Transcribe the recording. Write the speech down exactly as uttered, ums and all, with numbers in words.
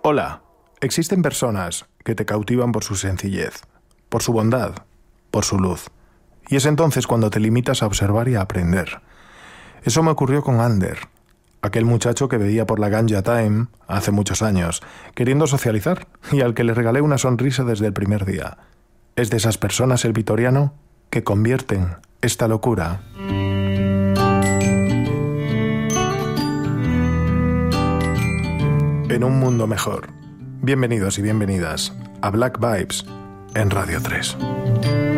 Hola, existen personas que te cautivan por su sencillez, por su bondad, por su luz. Y es entonces cuando te limitas a observar y a aprender. Eso me ocurrió con Ander, aquel muchacho que veía por la Ganja Time hace muchos años, queriendo socializar, y al que le regalé una sonrisa desde el primer día. Es de esas personas el vitoriano que convierten esta locura en un mundo mejor. Bienvenidos y bienvenidas a Black Vibes en Radio tres.